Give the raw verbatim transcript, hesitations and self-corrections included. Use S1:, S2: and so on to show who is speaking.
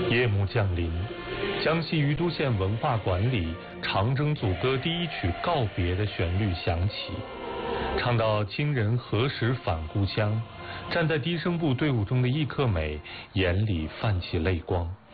S1: 夜幕降临，江西于都县文化馆里长征组歌第一曲告别的旋律响起，唱到亲人何时返故乡，站在低声部队伍中的易克美眼里泛起泪光。